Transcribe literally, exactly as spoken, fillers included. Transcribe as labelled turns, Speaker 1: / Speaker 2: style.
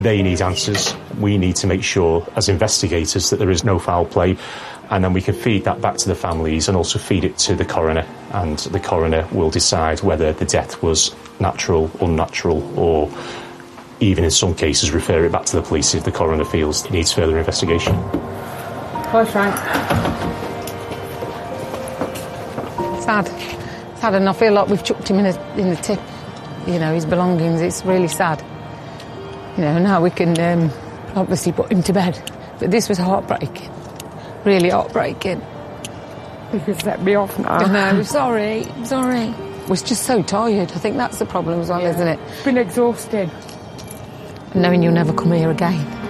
Speaker 1: They need answers. We need to make sure, as investigators, that there is no foul play, and then we can feed that back to the families and also feed it to the coroner, and the coroner will decide whether the death was natural, unnatural, or even in some cases refer it back to the police if the coroner feels it needs further investigation.
Speaker 2: Hi, Frank.
Speaker 3: Sad. Sad, and I feel like we've chucked him in a, in the tip, you know, his belongings. It's really sad. You know, now we can um, obviously put him to bed. But this was heartbreaking. Really heartbreaking.
Speaker 2: You can set me off now.
Speaker 3: No, I'm sorry, I'm sorry. We're just so tired. I think that's the problem as well,
Speaker 2: yeah.
Speaker 3: isn't it?
Speaker 2: It's been exhausting.
Speaker 3: Knowing you'll never come here again.